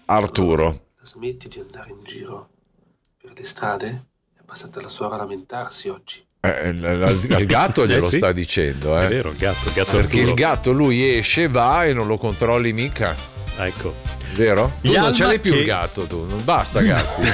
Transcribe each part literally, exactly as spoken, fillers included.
Arturo. Smetti di andare in giro per le strade? È passata la sua ora a lamentarsi oggi. Eh, il gatto glielo Eh, sì. sta dicendo, eh. È vero, il gatto, il gatto Perché Arturo. il gatto lui esce, va e non lo controlli mica. Ecco. Vero? Tu Gli non Alma ce l'hai più che- il gatto, tu, non basta gatti.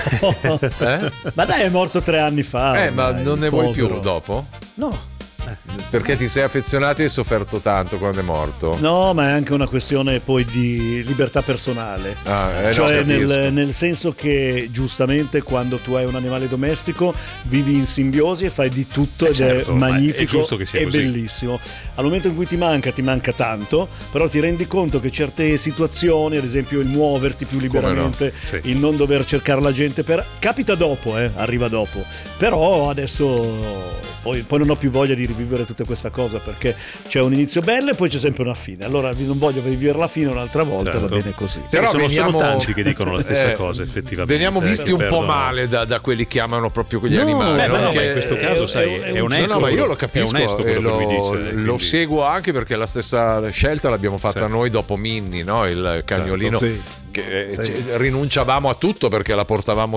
eh? Ma dai, è morto tre anni fa. Eh, ma ormai, non ne il vuoi povero. più dopo? No. Perché ti sei affezionato e hai sofferto tanto quando è morto? No, ma è anche una questione poi di libertà personale. Ah, eh, no, cioè capisco. nel, nel senso che giustamente quando tu hai un animale domestico vivi in simbiosi e fai di tutto Eh, ed certo, è ma è magnifico giusto che sia e così. bellissimo. Al momento in cui ti manca, ti manca tanto, però ti rendi conto che certe situazioni, ad esempio il muoverti più liberamente, Sì. il non dover cercare la gente per... capita dopo, eh, arriva dopo. Però adesso poi, poi non ho più voglia di rivivere tutta questa cosa perché c'è un inizio bello e poi c'è sempre una fine. Allora non voglio rivivere la fine un'altra volta, Certo. va bene così. Però sono, veniamo- sono tanti che dicono la stessa eh, cosa, effettivamente. Veniamo visti un po' Perdono. male da, da quelli che amano proprio quegli No, animali. Beh, no? ma no, ma Perché- in questo caso, è- sai, è- è, è un- onesto. No, ma io lo quello- capisco è onesto e quello lo, che mi dice. lo quindi- seguo anche perché la stessa scelta l'abbiamo fatta Sì. noi dopo Minnie, no? Il cagnolino. Sì. Che, Sì. cioè, rinunciavamo a tutto perché la portavamo.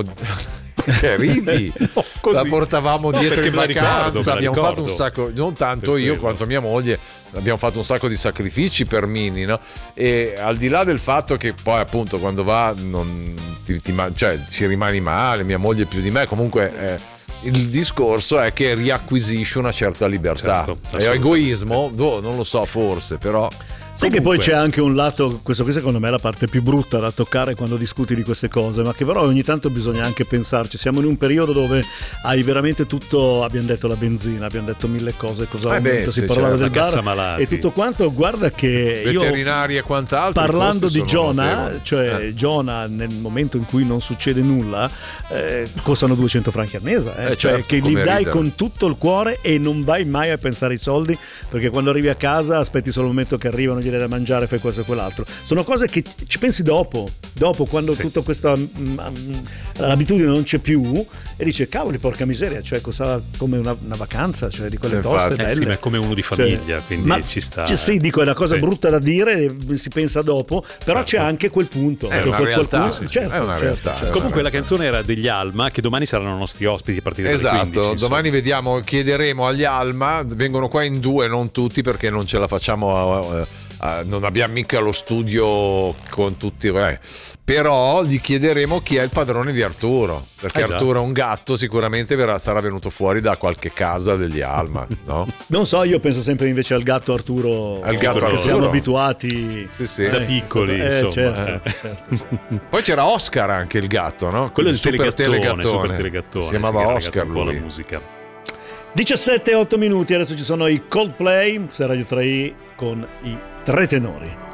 Che ridi? No, così. La portavamo No, dietro perché in me la ricordo, vacanza. me la Abbiamo ricordo. fatto un sacco, non tanto Per io quello. quanto mia moglie. Abbiamo fatto un sacco di sacrifici per Minnie, no? E al di là del fatto che poi, appunto, quando va, non ti, ti ma- cioè, ci rimani male, mia moglie più di me, comunque. Eh, il discorso è che riacquisisci una certa libertà. Certo, È assolutamente. egoismo? Boh, non lo so, forse, però. Sai che poi Comunque- c'è anche un lato, questo qui secondo me è la parte più brutta da toccare quando discuti di queste cose, ma che però ogni tanto bisogna anche pensarci. Siamo in un periodo dove hai veramente tutto, abbiamo detto la benzina, abbiamo detto mille cose, cosa Eh beh, aumenta, sì, si parlava certo. del La cassa bar malati. e tutto quanto. Guarda che io Veterinari e quant'altro. i parlando costi di sono Jonah, notevoli. cioè Eh. Jonah nel momento in cui non succede nulla, eh, costano duecento franchi al mese, eh, Eh, cioè certo, che li come dai ridere. con tutto il cuore e non vai mai a pensare ai soldi, perché quando arrivi a casa aspetti solo il momento che arrivano, gli dai da mangiare, fai questo e quell'altro. Sono cose che ci pensi dopo, dopo quando Sì. tutta questa mm, mm, l'abitudine non c'è più e dici cavoli, porca miseria, cioè costava come una, una vacanza, cioè di quelle Infatti. toste Eh belle. sì, ma è come uno di Cioè, famiglia, quindi ma- ci sta. cioè, sì, dico, è una cosa Sì. brutta da dire, si pensa dopo, però c'è anche quel punto. È che una quel realtà, qualcuno- sì, sì, certo, è una certo, realtà. certo. Comunque la canzone era degli Alma, che domani saranno nostri ospiti a partire dalle Esatto, quindici. insomma. domani vediamo, chiederemo agli Alma, vengono qua in due, non tutti perché non ce la facciamo, eh, eh, non abbiamo mica lo studio con tutti, eh. Però gli chiederemo chi è il padrone di Arturo, perché Eh già. Arturo è un gatto, sicuramente verrà, sarà venuto fuori da qualche casa degli Alma, no? Non so, io penso sempre invece al gatto Arturo, Al gatto perché Arturo. siamo abituati Sì, sì. Da piccoli, eh, insomma. certo, Eh. certo. Poi c'era Oscar anche il gatto, no? Quello il del super telegattone, telegattone. super telegattone, Si sì, chiamava che ha Oscar regalato un po' lui. la musica. diciassette e otto minuti, adesso ci sono i Coldplay su Radio tre i con i tre tenori.